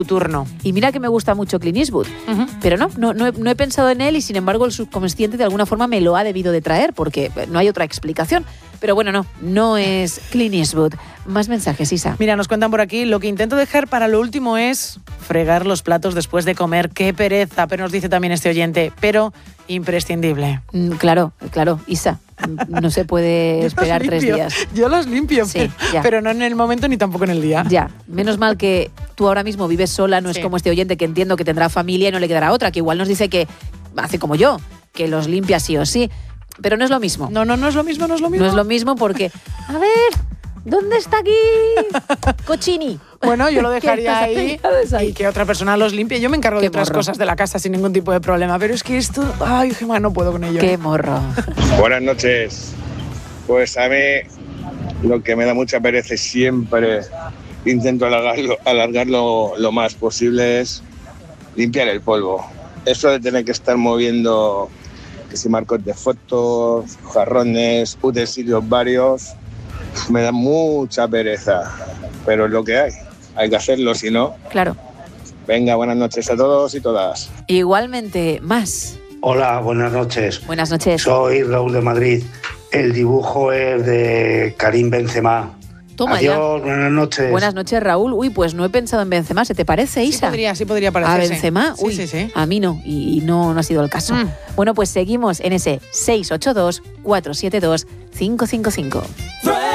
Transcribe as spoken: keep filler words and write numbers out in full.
turno. Y mira que me gusta mucho Clint Eastwood, uh-huh. pero no, no, no, he, no he pensado en él y sin embargo el subconsciente de alguna forma me lo ha debido de traer porque no hay otra explicación. Pero bueno, no, no es Clint Eastwood. Más mensajes, Isa. Mira, nos cuentan por aquí, lo que intento dejar para lo último es fregar los platos después de comer. ¡Qué pereza! Pero nos dice también este oyente, pero imprescindible. Mm, claro, claro, Isa. No se puede esperar tres días. Yo los limpio, sí, pero, pero no en el momento ni tampoco en el día. Ya, menos mal que tú ahora mismo vives sola, no sí. es como este oyente que entiendo que tendrá familia y no le quedará otra, que igual nos dice que hace como yo, que los limpia sí o sí. Pero no es lo mismo. No, no, no es lo mismo, no es lo mismo. No es lo mismo porque, a ver, ¿dónde está aquí Cochini? Bueno, yo lo dejaría ahí, ahí y que otra persona los limpie. Yo me encargo Qué de otras morro. cosas de la casa sin ningún tipo de problema, pero es que esto, ay, Gemma, no puedo con ello. Qué morro. Buenas noches. Pues a mí lo que me da mucha pereza y siempre intento alargarlo, alargarlo lo más posible es limpiar el polvo. Eso de tener que estar moviendo que si marcos de fotos, jarrones, utensilios varios, me da mucha pereza, pero es lo que hay, hay que hacerlo, si no. Claro. Venga, buenas noches a todos y todas. Igualmente, más. Hola, buenas noches. Buenas noches. Soy Raúl de Madrid. El dibujo es de Karim Benzema. Toma Adiós, ya. buenas noches. Buenas noches, Raúl. Uy, pues no he pensado en Benzema. ¿Se te parece, Isa? Sí podría, sí podría parecerse. ¿A Benzema? Sí, Uy, sí, sí. A mí no, y no, no ha sido el caso. Mm. Bueno, pues seguimos en ese seis ocho dos, cuatro siete dos, cinco cinco cinco.